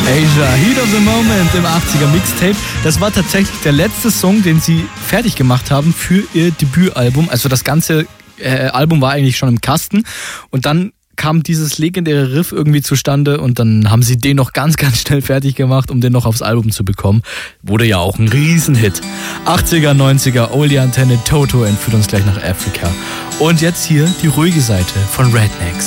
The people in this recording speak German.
Asia, Heat of the Moment im 80er Mixtape. Das war tatsächlich der letzte Song, den sie fertig gemacht haben für ihr Debütalbum. Also das ganze Album war eigentlich schon im Kasten und dann kam dieses legendäre Riff irgendwie zustande und dann haben sie den noch ganz, ganz schnell fertig gemacht, um den noch aufs Album zu bekommen. Wurde ja auch ein Riesenhit. 80er, 90er, Oldie Antenne, Toto entführt uns gleich nach Afrika. Und jetzt hier die ruhige Seite von Rednex.